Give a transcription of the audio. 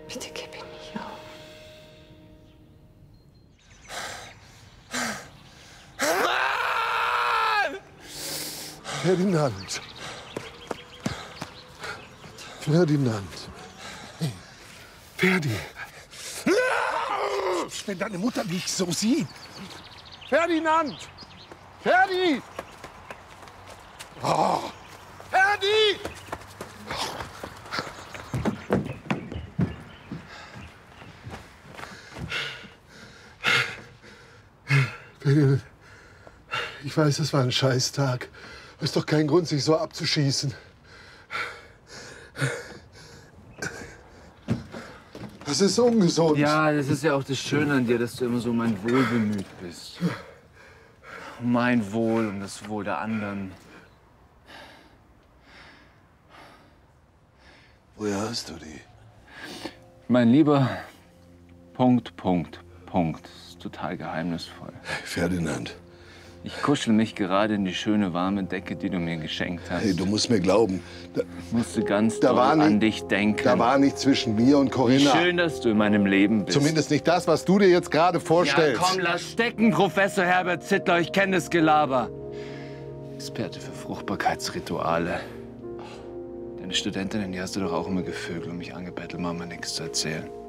Bitte gib ihn nicht auf. Ferdinand. Ferdinand. Ferdi. Wenn deine Mutter dich so sieht. Ferdinand! Ferdi! Oh. Ferdi! Ferdinand, ich weiß, das war ein Scheißtag. Aber ist doch kein Grund, sich so abzuschießen. Das ist ungesund. Ja, das ist ja auch das Schöne an dir, dass du immer so um mein Wohl bemüht bist. Um mein Wohl, um das Wohl der anderen. Woher hast du die? Mein Lieber, Punkt, Punkt, Punkt. Das ist total geheimnisvoll. Ferdinand. Ich kuschel mich gerade in die schöne, warme Decke, die du mir geschenkt hast. Hey, du musst mir glauben. Ich musste ganz doll an dich denken. Da war nichts zwischen mir und Wie Corinna. schön, dass du in meinem Leben bist. Zumindest nicht das, was du dir jetzt gerade vorstellst. Ja, komm, lass stecken, Professor Herbert Zittler. Ich kenne das Gelaber. Experte für Fruchtbarkeitsrituale. Deine Studentinnen, die hast du doch auch immer gevögelt und mich angebettelt, Mama nichts zu erzählen.